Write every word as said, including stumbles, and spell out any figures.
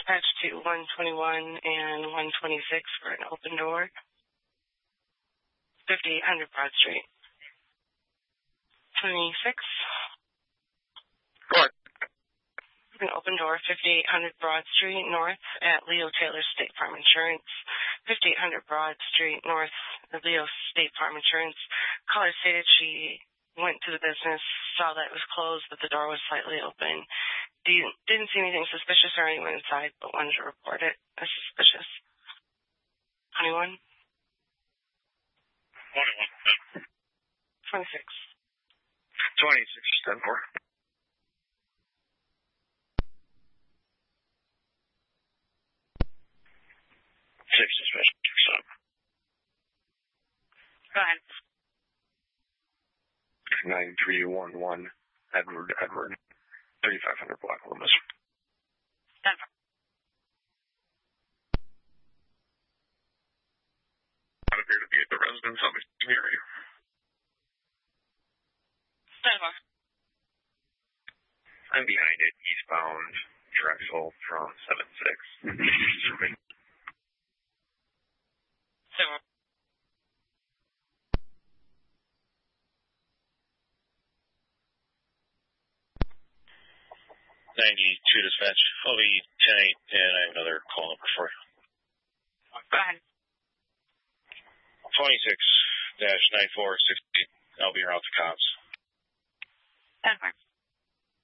Dispatch to one twenty-one and one twenty-six for an open door. fifty-eight hundred Broad Street. twenty-six. Go ahead. An open door, fifty-eight hundred Broad Street North at Leo Taylor State Farm Insurance. fifty-eight hundred Broad Street North at Leo State Farm Insurance. Caller stated she went to the business, saw that it was closed, but the door was slightly open. Didn't, didn't see anything suspicious or anyone inside, but wanted to report it as suspicious. twenty-one. twenty-one. twenty-six. twenty-six, ten four. Six suspicious. Stop. Go ahead. nine three one one, Edward, Edward, thirty-five hundred Black Loomis. ten four. I appear to be at the residence of the area. ten four. I'm behind it, eastbound, Drexel from seven six. Zero. ninety-two dispatch. I'll be ten eight, and I have another call number for you. Go ahead. twenty-six dash nine four six eight. I'll be around the cops. ten four.